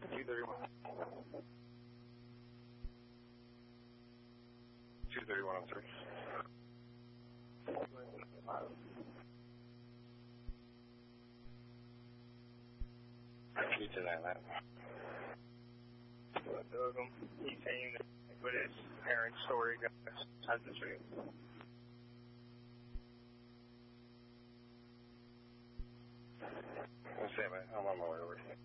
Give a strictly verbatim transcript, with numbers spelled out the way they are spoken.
two thirty-one. two thirty-one on three. He's in that lab. Two of them. He's saying that with his parents' story has the street. Let's see, man. I'm on my way over here.